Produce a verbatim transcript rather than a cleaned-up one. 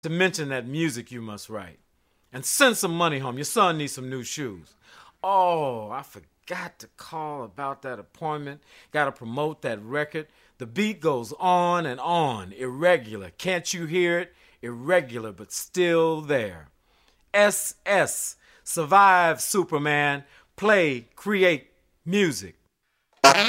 To mention that music you must write. And send some money home. Your son needs some new shoes. Oh, I forgot to call about that appointment. Gotta promote that record. The beat goes on and on. Irregular. Can't you hear it? Irregular, but still there. S S. Survive, Superman. Play, create music.